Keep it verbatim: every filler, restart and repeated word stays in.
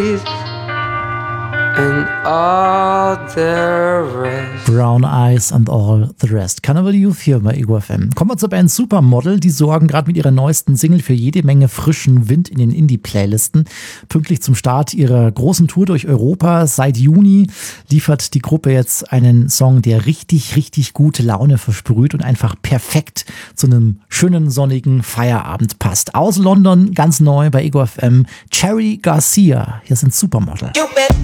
And all the rest. Brown Eyes and All the Rest. Carnival Youth hier bei Ego F M. Kommen wir zur Band Supermodel. Die sorgen gerade mit ihrer neuesten Single für jede Menge frischen Wind in den Indie-Playlisten. Pünktlich zum Start ihrer großen Tour durch Europa seit Juni liefert die Gruppe jetzt einen Song, der richtig, richtig gute Laune versprüht und einfach perfekt zu einem schönen, sonnigen Feierabend passt. Aus London, ganz neu bei Ego F M, Cherry Garcia. Hier sind Supermodel.